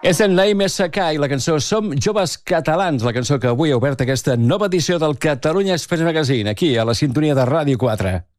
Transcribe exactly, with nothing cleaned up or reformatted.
És en Naim S K i la cançó Som joves catalans, la cançó que avui ha obert aquesta nova edició del Catalunya Express Magazine, aquí a la sintonia de Ràdio quatre.